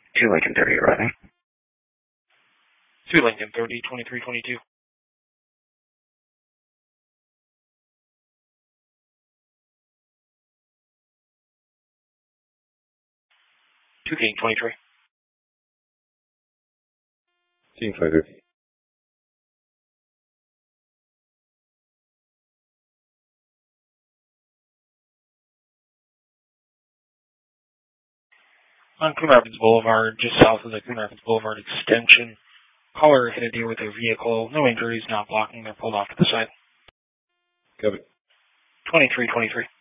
2 Lincoln 30 arriving. 2 Lincoln 30, 2322. 2 King 23. King 23. On Coon Rapids Boulevard, just south of the Coon Rapids Boulevard extension. Caller hit a deer with their vehicle. No injuries, not blocking. They're pulled off to the side. Copy. 2323.